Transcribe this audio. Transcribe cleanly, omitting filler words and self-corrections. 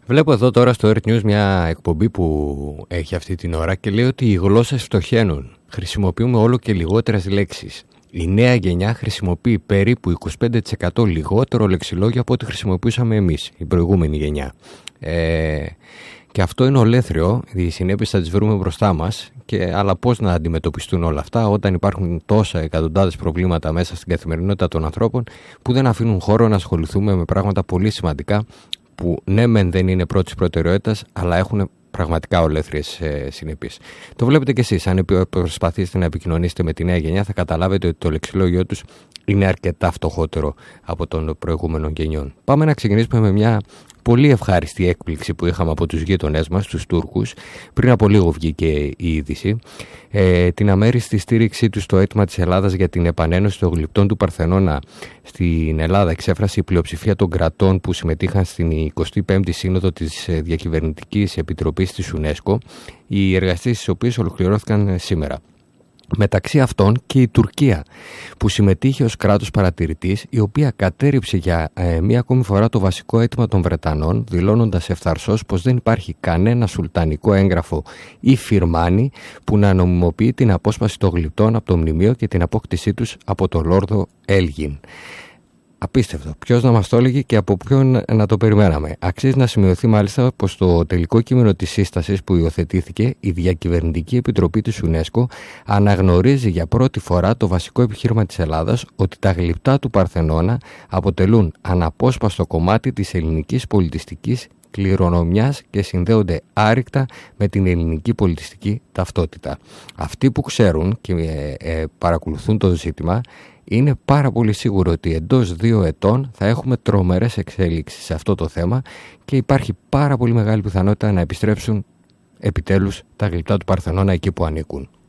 Βλέπω εδώ τώρα στο Earth News μια εκπομπή που έχει αυτή την ώρα και λέει ότι οι γλώσσες φτωχαίνουν. Χρησιμοποιούμε όλο και λιγότερες λέξεις. Η νέα γενιά χρησιμοποιεί περίπου 25% λιγότερο λεξιλόγιο από ό,τι χρησιμοποιούσαμε εμείς, η προηγούμενη γενιά. Και αυτό είναι ολέθριο, οι συνέπειες θα τις βρούμε μπροστά μας, αλλά πώς να αντιμετωπιστούν όλα αυτά όταν υπάρχουν τόσα εκατοντάδες προβλήματα μέσα στην καθημερινότητα των ανθρώπων που δεν αφήνουν χώρο να ασχοληθούμε με πράγματα πολύ σημαντικά που ναι μεν δεν είναι πρώτης προτεραιότητας, αλλά έχουν πραγματικά ολέθριες συνέπειες. Το βλέπετε κι εσείς, αν προσπαθήσετε να επικοινωνήσετε με τη νέα γενιά θα καταλάβετε ότι το λεξιλόγιο τους είναι αρκετά φτωχότερο από των προηγούμενων γενιών. Πάμε να ξεκινήσουμε με μια πολύ ευχάριστη έκπληξη που είχαμε από τους γείτονές μας, τους Τούρκους. Πριν από λίγο βγήκε η είδηση. Την αμέριστη στήριξή τους στο αίτημα της Ελλάδας για την επανένωση των γλυπτών του Παρθενώνα στην Ελλάδα εξέφρασε η πλειοψηφία των κρατών που συμμετείχαν στην 25η Σύνοδο της Διακυβερνητικής Επιτροπής της UNESCO, οι εργασίες τις οποίες ολοκληρώθηκαν σήμερα. Μεταξύ αυτών και η Τουρκία, που συμμετείχε ως κράτος παρατηρητής, η οποία κατέρριψε για μία ακόμη φορά το βασικό αίτημα των Βρετανών, δηλώνοντας ευθαρσώς πως δεν υπάρχει κανένα σουλτανικό έγγραφο ή φιρμάνι που να νομιμοποιεί την απόσπαση των γλυπτών από το μνημείο και την απόκτησή τους από τον Λόρδο Έλγιν. Απίστευτο. Ποιος να μας το έλεγε και από ποιον να το περιμέναμε. Αξίζει να σημειωθεί μάλιστα πως στο τελικό κείμενο της σύστασης που υιοθετήθηκε, η Διακυβερνητική Επιτροπή της UNESCO αναγνωρίζει για πρώτη φορά το βασικό επιχείρημα της Ελλάδας ότι τα γλυπτά του Παρθενώνα αποτελούν αναπόσπαστο κομμάτι της ελληνικής πολιτιστικής κληρονομιάς και συνδέονται άρρηκτα με την ελληνική πολιτιστική ταυτότητα. Αυτοί που ξέρουν και παρακολουθούν το ζήτημα είναι πάρα πολύ σίγουρο ότι εντός 2 ετών θα έχουμε τρομερές εξέλιξεις σε αυτό το θέμα και υπάρχει πάρα πολύ μεγάλη πιθανότητα να επιστρέψουν επιτέλους τα γλυπτά του Παρθενώνα εκεί που ανήκουν.